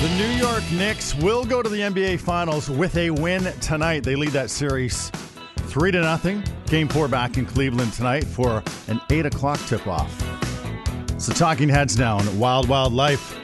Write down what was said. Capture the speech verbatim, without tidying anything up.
The New York Knicks will go to the N B A Finals with a win tonight. They lead that series three to nothing. Game four back in Cleveland tonight for an eight o'clock tip-off. So Talking Heads now on Wild Wild Life.